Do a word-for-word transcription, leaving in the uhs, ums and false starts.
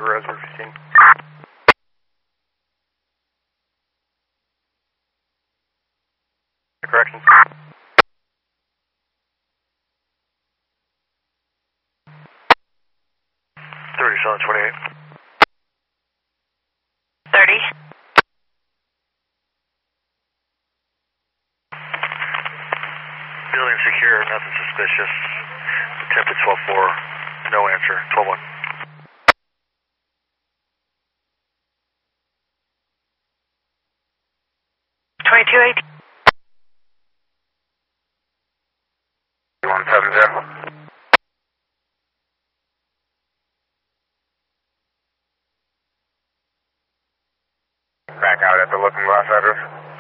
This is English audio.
Rosewood fifteen. Corrections. thirty, Sean twenty-eight. thirty. Building secure, nothing suspicious. Attempted twelve four, no answer, twelve one. twenty-two eighteen. one seven zero. Back out at the Looking Glass address.